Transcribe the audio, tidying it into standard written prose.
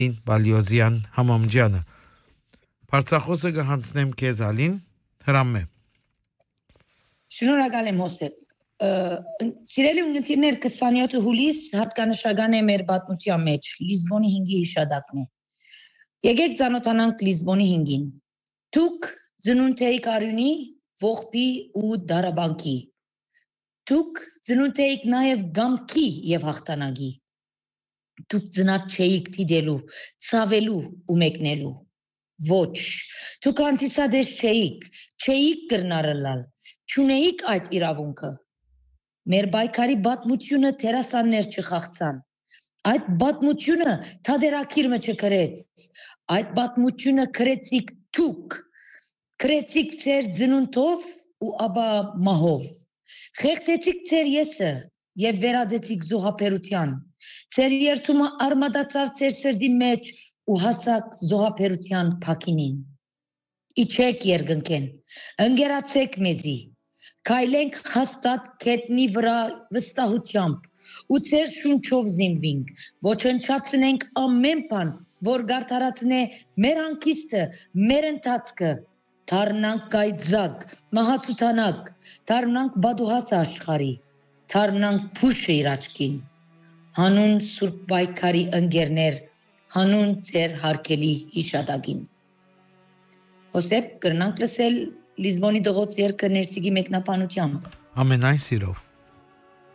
Բալյոզյան Համամջյանը Բարձախոսը կհանձնեմ քեզ Ալին հրամե Շնորհակալ եմ Հոսեփ Սիրելի ունգընտիրներ 27 հուլիս հատկանշական է մեր պատմության մեջ Լիզբոնի 5-ի հիշադակն է Եկեք ծանոթանանք Լիզբոնի 5-ին Դուք ծնունդ եք արյունի ողբի ու դարաբանկի Դուք ծնունդ եք նաև գամքի եւ հաղթանակի Դուք ծնած չէիք դիդելու ցավելու ու մեկնելու Ոչ դուք անտիսադես չէիք կրնարելալ չունեիք այդ իրավունքը Մեր բայկարի բատմությունը թերասաններ չխաղցան Այդ բատմությունը թադերակիրմը չկրեց Այդ բատմությունը կրեցիք դուք Կրեցիք ձեր ծնունդով ու ապա մահով Խեղդեցիք ձեր եսը եւ վերածեցիք զոհաբերության Ձեր երթումը արմատացավ ձեր սրտի մեջ ու հասակ զոհաբերության փակինին Իջեք երկնքեն ընկերացեք մեզի Քայլենք հաստատ քետնի վրա վստահությամբ ու ձեր շունչով զինվինք ոչնչացնենք ամեն բան որ գարտարացնե մեր անկիստը մեր ընթացքը դառնանք գայծակ մահացութանակ դառնանք բադուհաս աշխարի դառնանք փուշը իր աչքին հանուն սուրբ բայկարի ընկերներ հանուն ձեր հարկելի հիշադակին Հոսեփ կրնանք լսել Լիզբոնի դողոց երկը ներսիգի մեկնաբանությամբ Ամենայն սիրով